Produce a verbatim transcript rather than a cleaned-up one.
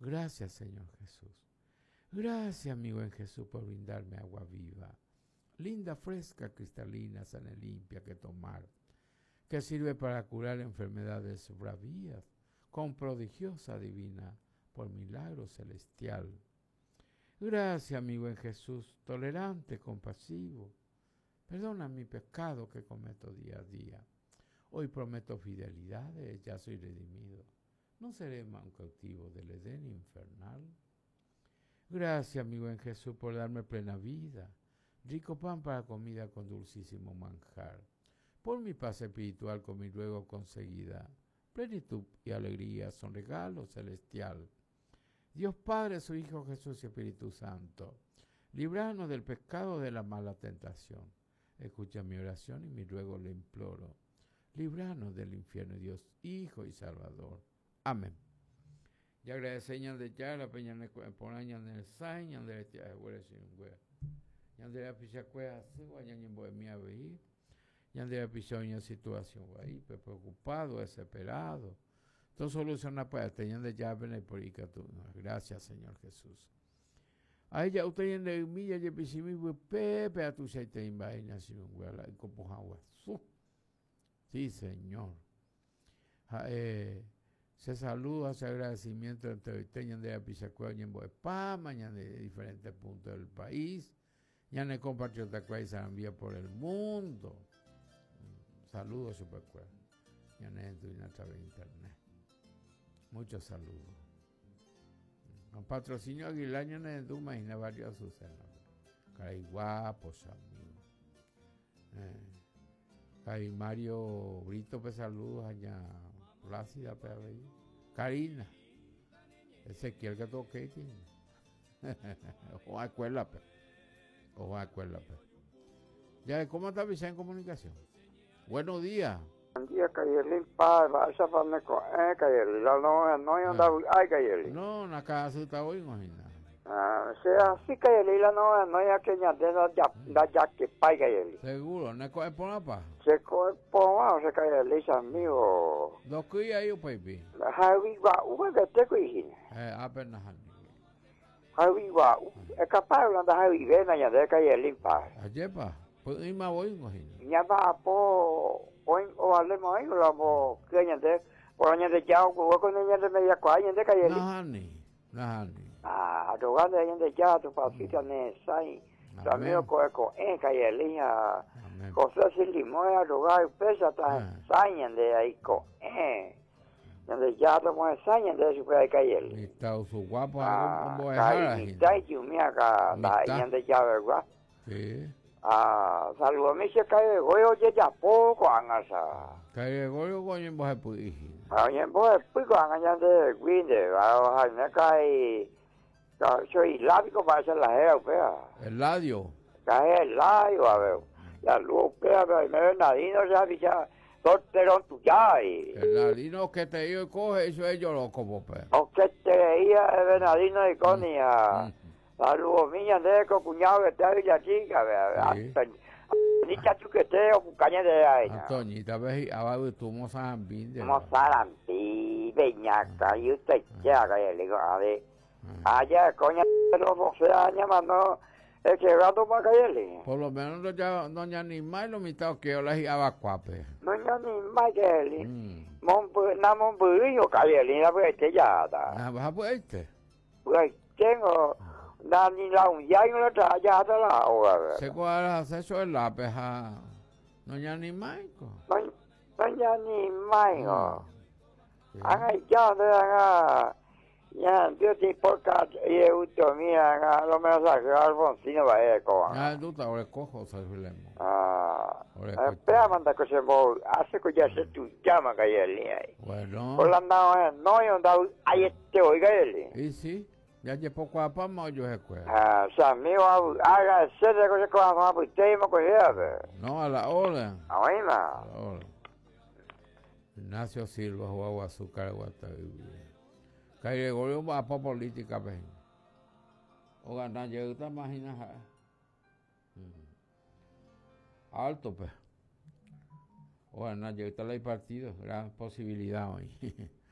Gracias, Señor Jesús. Gracias, mi buen Jesús, por brindarme agua viva, linda, fresca, cristalina, sana y limpia que tomar, que sirve para curar enfermedades bravías, con prodigiosa divina, por milagro celestial. Gracias, mi buen Jesús, tolerante, compasivo. Perdona mi pecado que cometo día a día. Hoy prometo fidelidades, ya soy redimido. No seré más un cautivo del Edén infernal. Gracias, mi buen Jesús, por darme plena vida, rico pan para comida con dulcísimo manjar. Por mi paz espiritual con mi luego conseguida, plenitud y alegría son regalo celestial. Dios Padre, su Hijo Jesús y Espíritu Santo, libranos del pecado de la mala tentación. Escucha mi oración y mi ruego le imploro. Libranos del infierno, Dios Hijo y Salvador. Amén. Ya agradecemos de ya la peña por año en el sain, en el tía de huele sin huele. Ya de la picha cueva así, guaña en bohemia veí. Ya de la picha en situación ahí, preocupado, desesperado. Todo soluciona para tener de ya ven por tú. Gracias, Señor Jesús. A ella usted en la milla de pisimi pepe a tu seite en vaina sin huele en copojagua. Sí, Señor. Eh, se saluda, se agradecimiento entre Viteña de la Pichacueva y en Boepá, mañana de diferentes puntos del país, ya ne compatriota que se envía por el mundo. Saludos, Supercueva. Ya ne a través de internet. Muchos saludos. Con patrocinio Aguilar, ya ne tú imagina varios sucesos. Caray guapos, amigos. Caray Mario Brito, pues saludos allá. Plácida, pero ahí. Karina. Ezequiel que toque aquí. Ojo a escuela, pe. Ojo a escuela, pe. Ya, ¿cómo está Vicente en comunicación? Buenos días. Buen día, Cayelín, pa, vaya para me co, eh, Cayelín, la no, no, no, anda, ay, Cayelín. No, na casa está hoy, imagina. Ah, sea así, Cayelín, la no, no, ya que ya de la ya, la ya que pa, Cayelín. Seguro, no es por la paz. Se coge por más, se Cayelín, amigo. Dos que hay un papi. Javi va, uva que te coge. Eh, apenas. Javi va, es capaz de hablar de Javi, ven allá de Cayelín, pa. Ayer, pa, pues ir más hoy, imagina. Ya va, po, hoy, o hablemos ahí, la po, que allá de, por allá de ya, o con allá de media cuaya, de Cayelín. Nahani, nahani. Ah, jogando allá de ya, tu pasita ne sai. También coge con en Cayelín, a José Silimoy, a jugar, pesa, está sañan de ahí con en. Donde ya tomamos sañan de su puede Cayelín. Y está su guapo, ah, como es está y yo me haga, allá de ya, ¿verdad? Sí. Ah, saludos a mí se cae, voy oye ya poco, angasa. Cae goyo coño en boje puiji. Ah, en boje pico, allá de Guinde, a me cae. Soy lábico para hacer la gea, vea. El ladio. Cae el ladio, a ver. La luz, vea, vea, me ven nadino, ya, ya. Torterón tu ya. El ladino que te iba y coge, eso es yo loco, pope. O que te veía, el venadino y conia. La luz mía, de con cuñado que te ha la chica, vea. Ni chachu que te o cucaña de ahí. Antoñita, ves, abajo tú mozambín. Mozambín, beñaca, y usted ya, que le digo, a ver. Allá, coña, de los doce años, mano, el que gato para caerle. Por lo menos doña, doña Nimay lo mitad que yo la iba a cuape. Doña Nimay, caerle. Na monburillo, caerle, la pues este ya está. Ah, vas a pues este. Pues tengo, na ni la un ya y una trae ya hasta la hora. Se cuadra eso es la peja. Doña Nimay. Doña Nimay, no. Haga ya, de haga. Ya, yo te porca y el último mira, lo me saca Alfonsino va a cojo. Ah, tú te ahora cojo, Salvilemo. Ah, espera, manda que se mo, hace que ya se tu llama que el ahí. Bueno. Por la no, no, yo andaba ahí este oiga él. Y sí, ya llevo poco a pama yo se cuenta. Ah, o sea, mío, haga ese de cosas que vamos a usted y me cogía. No, a la hora. A mí, A la hora. Ignacio Silva, Juan Azúcar, Guatavivi. Que Gregorio va para política, ven. O ganar, yo te imaginas. Alto, pues. O ganar, yo te la hay partido, gran posibilidad hoy.